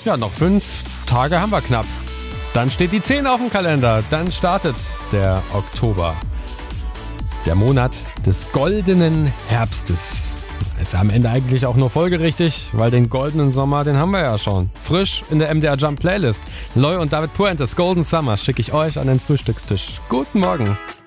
Ja, noch 5 Tage haben wir knapp. Dann steht die 10 auf dem Kalender. Dann startet der Oktober. Der Monat des goldenen Herbstes. Ist ja am Ende eigentlich auch nur folgerichtig, weil den goldenen Sommer, den haben wir ja schon. Frisch in der MDR Jump Playlist. Loy und David Puentes Golden Summer schicke ich euch an den Frühstückstisch. Guten Morgen.